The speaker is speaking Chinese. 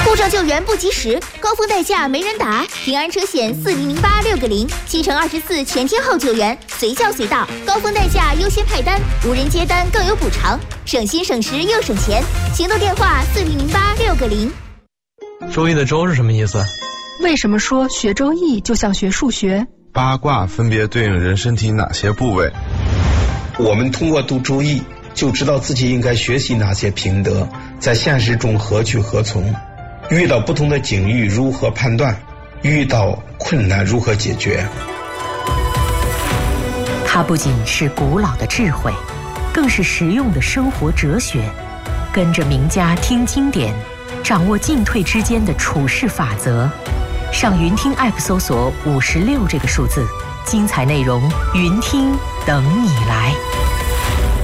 护照救援不及时，高峰代价没人打。平安车险40086607乘24全天候救援，随叫随到，高峰代价优先派单，无人接单更有补偿，省心省时又省钱。行动电话40086600。 周易的周是什么意思？ 为什么说学周易就像学数学？ 八卦分别对应人身体哪些部位？ 我们通过读周易就知道自己应该学习哪些品德，在现实中何去何从，遇到不同的境遇如何判断，遇到困难如何解决。 它不仅是古老的智慧，更是实用的生活哲学。跟着名家听经典，掌握进退之间的处事法则。上云听 App 搜索56这个数字，精彩内容云听等你来。